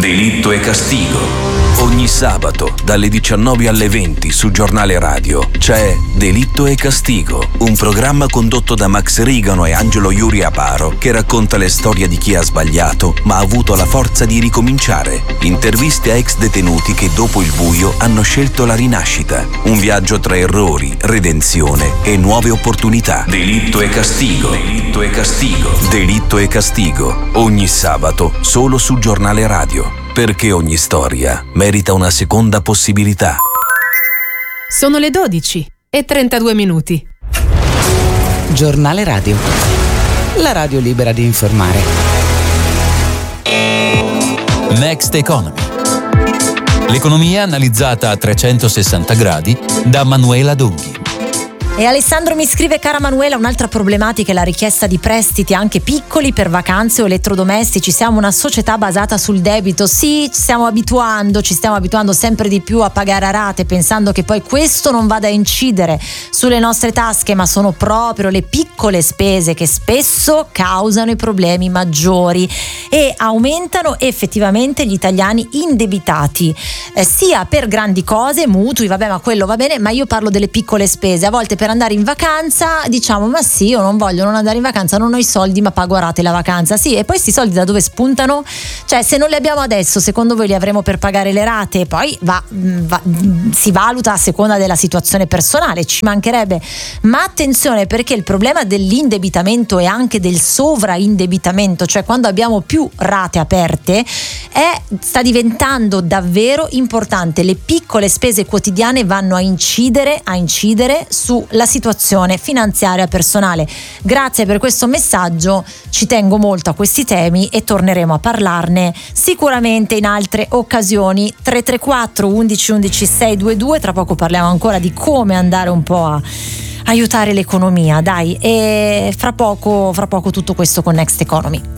Delitto e Castigo. Ogni sabato dalle 19 alle 20 su Giornale Radio c'è Delitto e Castigo, un programma condotto da Max Rigano e Angelo Iuri Aparo che racconta le storie di chi ha sbagliato ma ha avuto la forza di ricominciare. Interviste a ex detenuti che dopo il buio hanno scelto la rinascita. Un viaggio tra errori, redenzione e nuove opportunità. Delitto e Castigo. Delitto e Castigo. Delitto e Castigo. Ogni sabato solo su Giornale Radio. Perché ogni storia merita una seconda possibilità. Sono le 12:32. Giornale Radio. La radio libera di informare. Next Economy. L'economia analizzata a 360 gradi da Manuela Donghi. E Alessandro mi scrive: cara Manuela, un'altra problematica è la richiesta di prestiti anche piccoli per vacanze o elettrodomestici. Siamo una società basata sul debito. Sì, ci stiamo abituando sempre di più a pagare a rate, pensando che poi questo non vada a incidere sulle nostre tasche, ma sono proprio le piccole spese che spesso causano i problemi maggiori e aumentano effettivamente gli italiani indebitati, sia per grandi cose, mutui, vabbè, ma quello va bene, ma io parlo delle piccole spese. A volte per andare in vacanza diciamo: ma sì, io non voglio non andare in vacanza, non ho i soldi, ma pago a rate la vacanza. Sì, e poi sti soldi da dove spuntano? Cioè, se non li abbiamo adesso, secondo voi li avremo per pagare le rate? Poi si valuta a seconda della situazione personale, ci mancherebbe. Ma attenzione, perché il problema dell'indebitamento e anche del sovraindebitamento, cioè quando abbiamo più rate aperte, sta diventando davvero importante. Le piccole spese quotidiane vanno a incidere sulla situazione finanziaria personale. Grazie per questo messaggio, ci tengo molto a questi temi e torneremo a parlarne sicuramente in altre occasioni. 334 11 11 622, tra poco parliamo ancora di come andare un po' a aiutare l'economia, dai, e fra poco tutto questo con Next Economy.